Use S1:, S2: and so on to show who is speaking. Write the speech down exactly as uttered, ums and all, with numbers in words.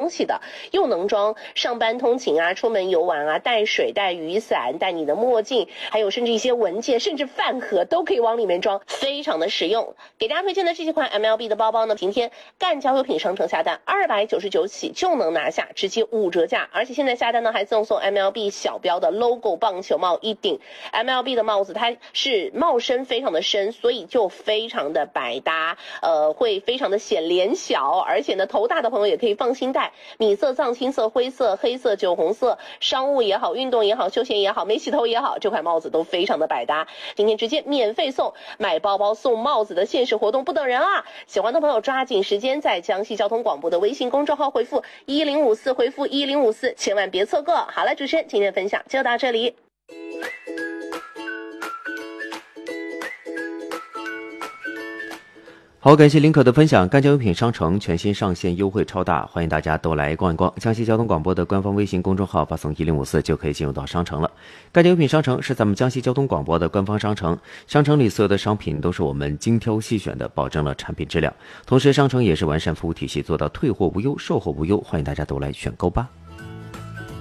S1: 洋气的，又能装上班通勤啊、出门游玩啊、带水、带雨伞、带你的墨镜，还有甚至一些文件，甚至饭盒都可以往里面装，非常的实用。给大家推荐的这几款 M L B 的包包呢，今天干交友品商城下单二百九十九起就能拿下，直接五折价，而且现在下单呢还赠送 M L B 小标的 logo 棒球帽一顶。M L B 的帽子它是帽身非常的深，所以就非常的百搭，呃，会非常的显脸小，而且呢头大的朋友也可以放心戴，米色、藏青色、灰色、黑色、酒红色，商务也好，运动也好，休闲也好，没洗头也好，这款帽子都非常的百搭。今天直接免费送，买包包送帽子的限时活动不等人啊！喜欢的朋友抓紧时间在江西交通广播的微信公众号回复一零五四，回复一零五四，千万别错过。好了，主持人今天的分享就到这里。
S2: 好，感谢林可的分享。干交友品商城全新上线，优惠超大，欢迎大家都来逛一逛。江西交通广播的官方微信公众号发送一零五四就可以进入到商城了。干交友品商城是咱们江西交通广播的官方商城，商城里所有的商品都是我们精挑细选的，保证了产品质量。同时，商城也是完善服务体系，做到退货无忧、售后无忧，欢迎大家都来选购吧。